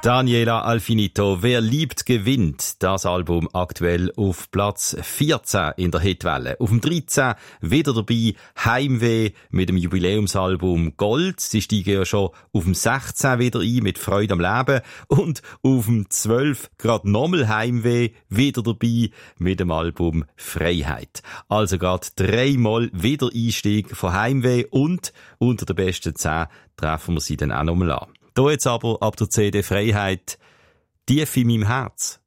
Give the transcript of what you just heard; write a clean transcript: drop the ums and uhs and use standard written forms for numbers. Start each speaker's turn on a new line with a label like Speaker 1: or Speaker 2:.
Speaker 1: Daniela Alfinito, Wer liebt, gewinnt. Das Album aktuell auf Platz 14 in der Hitwelle. Auf dem 13 wieder dabei Heimweh mit dem Jubiläumsalbum Gold. Sie steigen ja schon auf dem 16 wieder ein mit Freude am Leben. Und auf dem 12 gerade nochmal Heimweh wieder dabei mit dem Album Freiheit. Also gerade dreimal wieder Einstieg von Heimweh und unter den besten 10 treffen wir sie dann auch nochmal an. Da jetzt aber ab der CD Freiheit tief in meinem Herz.